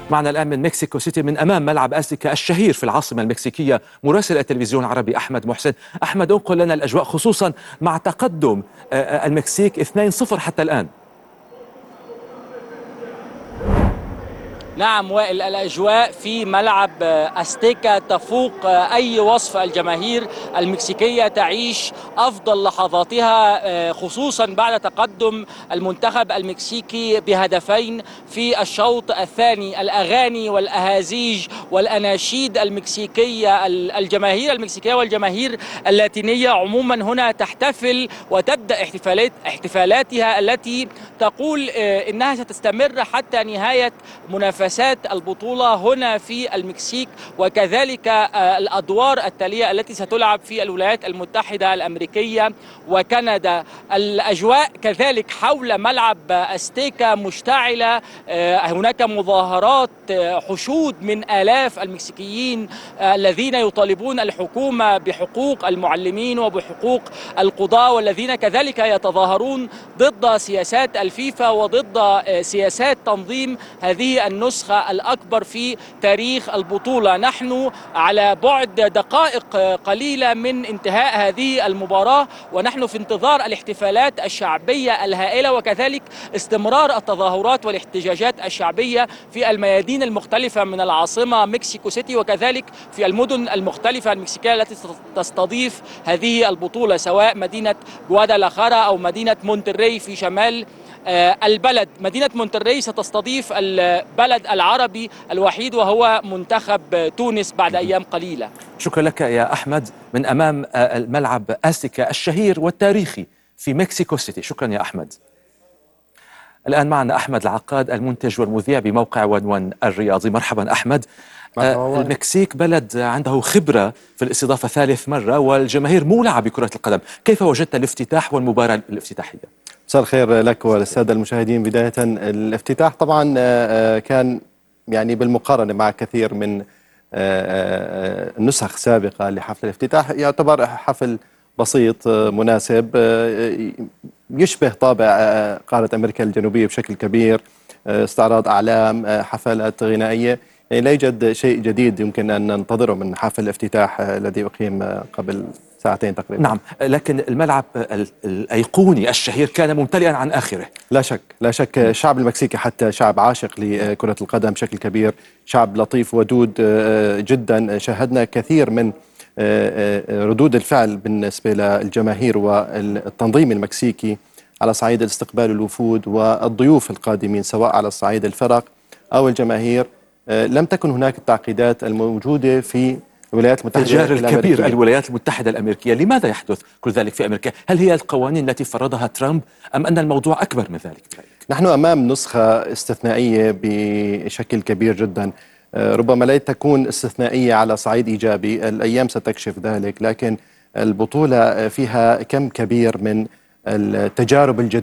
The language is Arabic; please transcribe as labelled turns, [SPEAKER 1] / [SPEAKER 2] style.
[SPEAKER 1] معنا الآن من مكسيكو سيتي من أمام ملعب أزتيكا الشهير في العاصمة المكسيكية مراسل التلفزيون العربي أحمد محسن. أحمد، انقل لنا الأجواء خصوصا مع تقدم المكسيك 2-0 حتى الآن.
[SPEAKER 2] نعم وائل، الأجواء في ملعب أزتيكا تفوق أي وصف. الجماهير المكسيكية تعيش أفضل لحظاتها خصوصا بعد تقدم المنتخب المكسيكي بهدفين في الشوط الثاني. الأغاني والأهازيج والأناشيد المكسيكية، الجماهير المكسيكية والجماهير اللاتينية عموما هنا تحتفل وتبدأ احتفالاتها التي تقول إنها ستستمر حتى نهاية منافسات البطولة هنا في المكسيك، وكذلك الأدوار التالية التي ستلعب في الولايات المتحدة الأمريكية وكندا. الأجواء كذلك حول ملعب أزتيكا مشتعلة، هناك مظاهرات، حشود من آلاف المكسيكيين الذين يطالبون الحكومة بحقوق المعلمين وبحقوق القضاة، والذين كذلك يتظاهرون ضد سياسات الفيفا وضد سياسات تنظيم هذه النسخة الأكبر في تاريخ البطولة. نحن على بعد دقائق قليلة من انتهاء هذه المباراة، ونحن في انتظار الاحتفالات الشعبية الهائلة وكذلك استمرار التظاهرات والاحتجاجات الشعبية في الميادين المختلفة من العاصمة مكسيكو سيتي، وكذلك في المدن المختلفة المكسيكية التي تستضيف هذه البطولة، سواء مدينة جوادالاخارا أو مدينة مونتري في شمال البلد. مدينة مونتري ستستضيف البلد العربي الوحيد وهو منتخب تونس بعد أيام قليلة.
[SPEAKER 1] شكرا لك يا أحمد من أمام الملعب أزتيكا الشهير والتاريخي في مكسيكو سيتي. شكرا يا أحمد. الآن معنا أحمد العقاد المنتج والمذيع بموقع ون الرياضي. مرحبا أحمد. المكسيك بلد عنده خبرة في الاستضافة ثالث مرة والجماهير مولعة بكرة القدم. كيف وجدت الافتتاح والمباراة الافتتاحية؟
[SPEAKER 3] مساء الخير لك وللسادة المشاهدين. بداية الافتتاح طبعا كان يعني بالمقارنة مع كثير من نسخ سابقة لحفل الافتتاح يعتبر حفل بسيط مناسب، يشبه طابع قارة أمريكا الجنوبية بشكل كبير، استعراض أعلام، حفلات غنائية. يعني لا يوجد شيء جديد يمكن أن ننتظره من حفل الافتتاح الذي أقيم قبل ساعتين تقريبا.
[SPEAKER 1] نعم، لكن الملعب الأيقوني الشهير كان ممتلئا عن آخره.
[SPEAKER 3] لا شك لا شك. الشعب المكسيكي حتى شعب عاشق لكرة القدم بشكل كبير، شعب لطيف ودود جدا. شاهدنا كثير من ردود الفعل بالنسبة للجماهير والتنظيم المكسيكي على صعيد الاستقبال الوفود والضيوف القادمين، سواء على صعيد الفرق أو الجماهير. لم تكن هناك التعقيدات الموجودة في الولايات المتحدة
[SPEAKER 1] التجار الكبير الولايات المتحدة الأمريكية. لماذا يحدث كل ذلك في أمريكا؟ هل هي القوانين التي فرضها ترامب أم أن الموضوع أكبر من ذلك؟
[SPEAKER 3] نحن أمام نسخة استثنائية بشكل كبير جدا، ربما لا تكون استثنائية على صعيد إيجابي، الأيام ستكشف ذلك، لكن البطولة فيها كم كبير من التجارب الجديدة